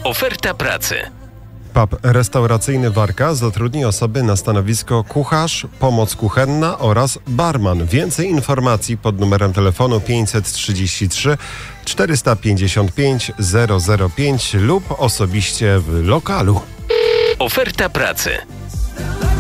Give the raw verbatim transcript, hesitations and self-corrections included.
Oferta pracy. Pub restauracyjny Warka zatrudni osoby na stanowisko kucharz, pomoc kuchenna oraz barman. Więcej informacji pod numerem telefonu pięćset trzydzieści trzy czterysta pięćdziesiąt pięć zero zero pięć lub osobiście w lokalu. Oferta pracy.